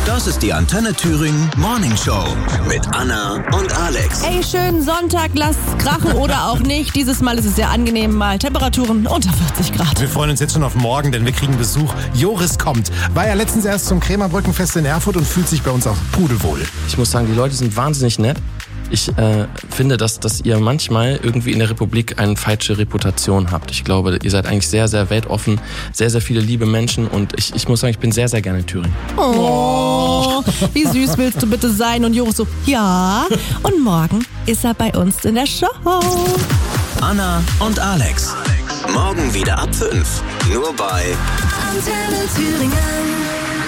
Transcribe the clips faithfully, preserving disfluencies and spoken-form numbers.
Das ist die Antenne Thüringen Morning Show mit Anna und Alex. Ey, schönen Sonntag, lasst's krachen oder auch nicht. Dieses Mal ist es sehr angenehm, mal Temperaturen unter vierzig Grad. Wir freuen uns jetzt schon auf morgen, denn wir kriegen Besuch. Joris kommt. War ja letztens erst zum Krämerbrückenfest in Erfurt und fühlt sich bei uns auch pudelwohl. Ich muss sagen, die Leute sind wahnsinnig nett. Ich äh, finde, dass, dass ihr manchmal irgendwie in der Republik eine falsche Reputation habt. Ich glaube, ihr seid eigentlich sehr, sehr weltoffen, sehr, sehr viele liebe Menschen und ich, ich muss sagen, ich bin sehr, sehr gerne in Thüringen. Oh, wie süß willst du bitte sein? Und Joris so, ja. Und morgen ist er bei uns in der Show. Anna und Alex. Morgen wieder ab fünf. Nur bei Antenne Thüringen.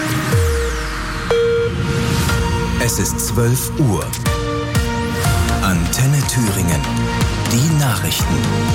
Es ist zwölf Uhr. Antenne Thüringen. Die Nachrichten.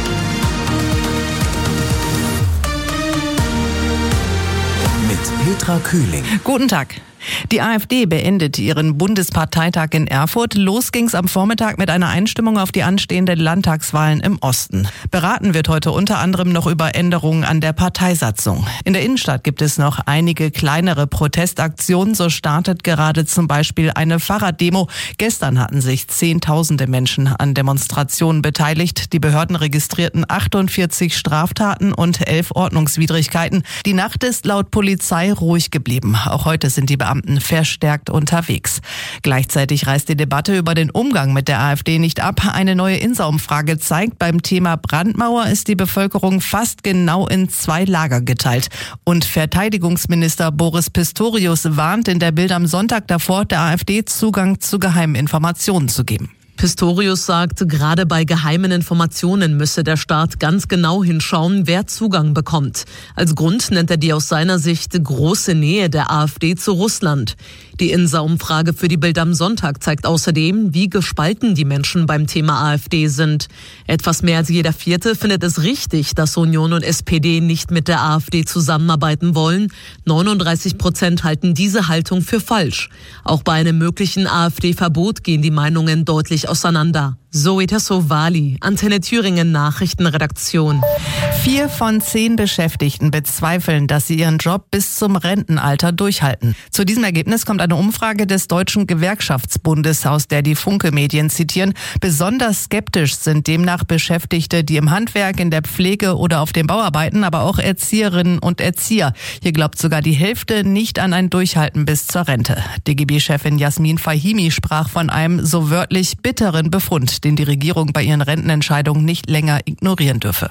Mit Petra Kühling. Guten Tag. Die AfD beendet ihren Bundesparteitag in Erfurt. Los ging's am Vormittag mit einer Einstimmung auf die anstehenden Landtagswahlen im Osten. Beraten wird heute unter anderem noch über Änderungen an der Parteisatzung. In der Innenstadt gibt es noch einige kleinere Protestaktionen. So startet gerade zum Beispiel eine Fahrraddemo. Gestern hatten sich Zehntausende Menschen an Demonstrationen beteiligt. Die Behörden registrierten achtundvierzig Straftaten und elf Ordnungswidrigkeiten. Die Nacht ist laut Polizei ruhig geblieben. Auch heute sind die Beamten verstärkt unterwegs. Gleichzeitig reißt die Debatte über den Umgang mit der AfD nicht ab. Eine neue INSA-Umfrage zeigt, beim Thema Brandmauer ist die Bevölkerung fast genau in zwei Lager geteilt. Und Verteidigungsminister Boris Pistorius warnt in der Bild am Sonntag davor, der AfD Zugang zu geheimen Informationen zu geben. Pistorius sagt, gerade bei geheimen Informationen müsse der Staat ganz genau hinschauen, wer Zugang bekommt. Als Grund nennt er die aus seiner Sicht große Nähe der AfD zu Russland. Die INSA-Umfrage für die Bild am Sonntag zeigt außerdem, wie gespalten die Menschen beim Thema AfD sind. Etwas mehr als jeder Vierte findet es richtig, dass Union und S P D nicht mit der AfD zusammenarbeiten wollen. neununddreißig Prozent halten diese Haltung für falsch. Auch bei einem möglichen AfD-Verbot gehen die Meinungen deutlich auseinander. Zoe Tassovali, Antenne Thüringen Nachrichtenredaktion. Vier von zehn Beschäftigten bezweifeln, dass sie ihren Job bis zum Rentenalter durchhalten. Zu diesem Ergebnis kommt eine Umfrage des Deutschen Gewerkschaftsbundes, aus der die Funke-Medien zitieren. Besonders skeptisch sind demnach Beschäftigte, die im Handwerk, in der Pflege oder auf dem Bau arbeiten, aber auch Erzieherinnen und Erzieher. Hier glaubt sogar die Hälfte nicht an ein Durchhalten bis zur Rente. D G B-Chefin Jasmin Fahimi sprach von einem so wörtlich bitteren Befund, den die Regierung bei ihren Rentenentscheidungen nicht länger ignorieren dürfe.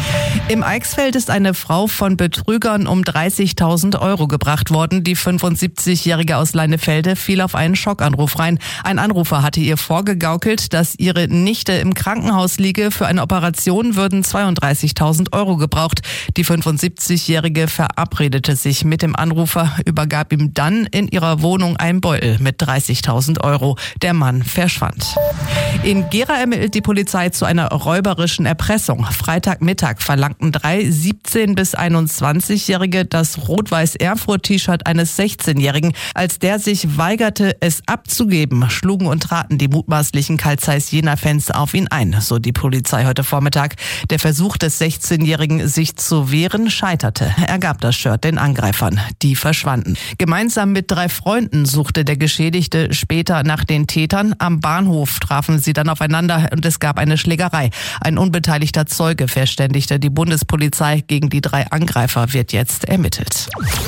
Im Eichsfeld ist eine Frau von Betrügern um dreißigtausend Euro gebracht worden. Die fünfundsiebzigjährige aus Leinefelde fiel auf einen Schockanruf rein. Ein Anrufer hatte ihr vorgegaukelt, dass ihre Nichte im Krankenhaus liege. Für eine Operation würden zweiunddreißigtausend Euro gebraucht. Die fünfundsiebzigjährige verabredete sich mit dem Anrufer, übergab ihm dann in ihrer Wohnung einen Beutel mit dreißigtausend Euro. Der Mann verschwand. In Gera ermittelt die Polizei zu einer räuberischen Erpressung. Freitagmittag verlangten drei siebzehn- bis einundzwanzigjährige das Rot-Weiß-Erfurt-T-Shirt eines sechzehnjährigen. Als der sich weigerte, es abzugeben, schlugen und traten die mutmaßlichen Carl Zeiss Jena-Fans auf ihn ein, so die Polizei heute Vormittag. Der Versuch des sechzehnjährigen, sich zu wehren, scheiterte. Er gab das Shirt den Angreifern. Die verschwanden. Gemeinsam mit drei Freunden suchte der Geschädigte später nach den Tätern. Am Bahnhof trafen sie dann aufeinander und es gab eine Schlägerei. Ein unbeteiligter Zeuge verständigte die Bundespolizei. Gegen die drei Angreifer wird jetzt ermittelt.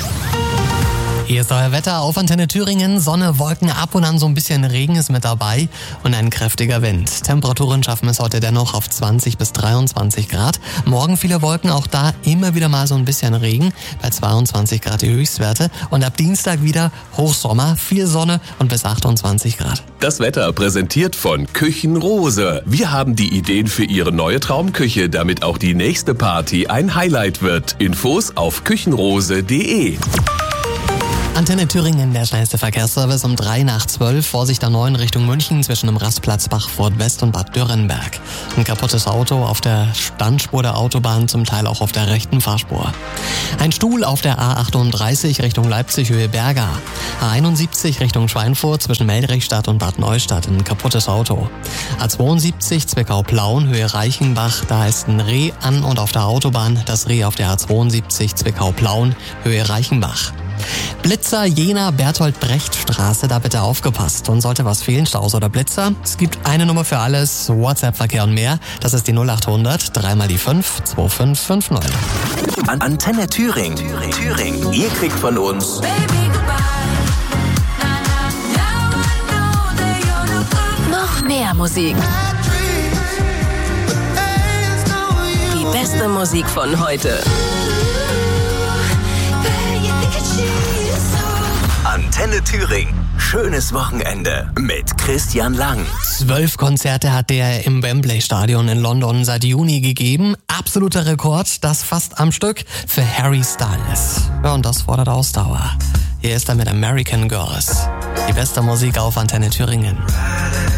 Hier ist euer Wetter auf Antenne Thüringen. Sonne, Wolken, ab und an so ein bisschen Regen ist mit dabei und ein kräftiger Wind. Temperaturen schaffen es heute dennoch auf zwanzig bis dreiundzwanzig Grad. Morgen viele Wolken, auch da immer wieder mal so ein bisschen Regen. Bei zweiundzwanzig Grad die Höchstwerte. Und ab Dienstag wieder Hochsommer, viel Sonne und bis achtundzwanzig Grad. Das Wetter präsentiert von Küchenrose. Wir haben die Ideen für Ihre neue Traumküche, damit auch die nächste Party ein Highlight wird. Infos auf küchenrose punkt de. Antenne Thüringen, der schnellste Verkehrsservice um drei nach zwölf. Vorsicht der neun Richtung München zwischen dem Rastplatz Bachfurt West und Bad Dürrenberg. Ein kaputtes Auto auf der Standspur der Autobahn, zum Teil auch auf der rechten Fahrspur. Ein Stuhl auf der A achtunddreißig Richtung Leipzig Höhe Berga. A einundsiebzig Richtung Schweinfurt zwischen Meldrichstadt und Bad Neustadt. Ein kaputtes Auto. A zweiundsiebzig Zwickau-Plauen Höhe Reichenbach. Da ist ein Reh an und auf der Autobahn. Das Reh auf der A zweiundsiebzig Zwickau-Plauen Höhe Reichenbach. Blitzer Jena Bertolt-Brecht-Straße, da bitte aufgepasst. Und sollte was fehlen, Staus oder Blitzer, es gibt eine Nummer für alles, WhatsApp-Verkehr und mehr. Das ist die null acht hundert, dreimal die fünf, zwei fünf fünf null. An Antenne Thüringen. Thüringen. Thüringen. Ihr kriegt von uns Noch mehr Musik. Die beste Musik von heute. Antenne Thüringen. Schönes Wochenende mit Christian Lang. Zwölf Konzerte hat der im Wembley Stadion in London seit Juni gegeben. Absoluter Rekord, das fast am Stück für Harry Styles. Ja, und das fordert Ausdauer. Hier ist er mit American Girls. Die beste Musik auf Antenne Thüringen.